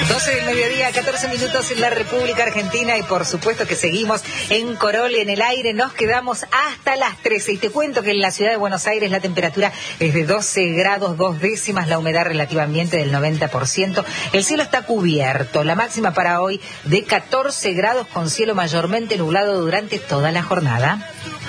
12 del mediodía, 14 minutos en la República Argentina y por supuesto que seguimos en Corol en el aire. Nos quedamos hasta las 13 y te cuento que en la ciudad de Buenos Aires la temperatura es de 12 grados 2 décimas, la humedad relativa ambiente del 90%. El cielo está cubierto, la máxima para hoy de 14 grados con cielo mayormente nublado durante toda la jornada.